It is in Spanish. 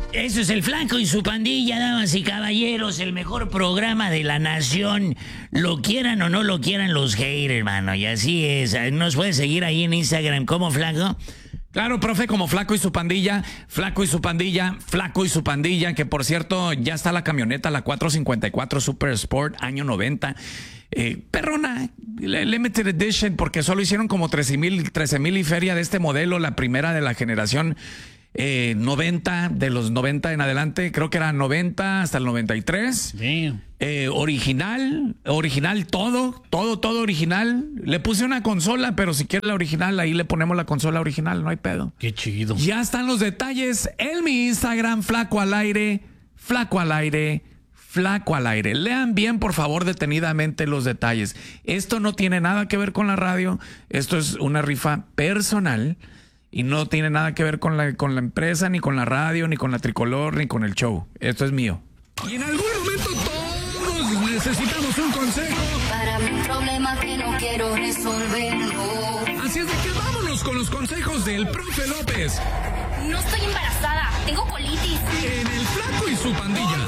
Eso es el Flaco y su pandilla, damas y caballeros, el mejor programa de la nación. Lo quieran o no lo quieran los haters, hermano. Y así es. Nos puede seguir ahí en Instagram como Flaco. Claro, profe, como Flaco y su pandilla, Flaco y su pandilla, Flaco y su pandilla, que por cierto, ya está la camioneta, la 454 Super Sport, año 90. Perrona, Limited Edition, porque solo hicieron como 13,000 y feria de este modelo, la primera de la generación 90, de los 90 en adelante, creo que era 90 hasta el 93. Sí. Original, todo original. Le puse una consola, pero si quiere la original, ahí le ponemos la consola original, no hay pedo. Qué chido. Ya están los detalles en mi Instagram, Flaco al aire, Flaco al aire, Flaco al aire. Lean bien, por favor, detenidamente los detalles. Esto no tiene nada que ver con la radio, esto es una rifa personal y no tiene nada que ver con la empresa, ni con la radio, ni con la Tricolor, ni con el show. Esto es mío. Y en algún momento todos necesitamos un consejo Para un problema que no quiero resolverlo. Así es de que vámonos con los consejos del profe López No estoy embarazada, tengo colitis. en el Flaco y su pandilla.